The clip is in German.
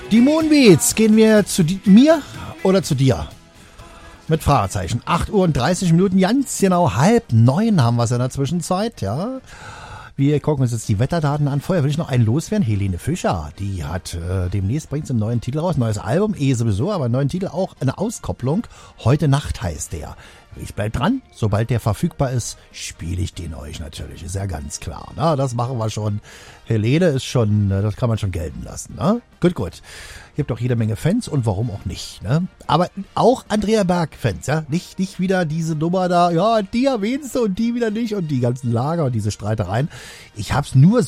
Die Moonbeats, gehen wir zu mir oder zu dir? Mit Fragezeichen. 8 Uhr und 30 Minuten, ganz genau 8:30 haben wir es in der Zwischenzeit, ja. Wir gucken uns jetzt die Wetterdaten an. Vorher will ich noch einen loswerden. Helene Fischer, die hat demnächst bringt sie einen neuen Titel raus, neues Album, sowieso, aber einen neuen Titel, auch eine Auskopplung. Heute Nacht heißt der. Ich bleib dran, sobald der verfügbar ist, spiele ich den euch natürlich, ist ja ganz klar. Na, das machen wir schon. Helene ist schon, das kann man schon gelten lassen. Ne? Gut. Ihr habt auch jede Menge Fans und warum auch nicht. Ne? Aber auch Andrea Berg-Fans, ja. Nicht wieder diese Nummer da, ja, die erwähnst du und die wieder nicht und die ganzen Lager und diese Streitereien. Ich hab's nur so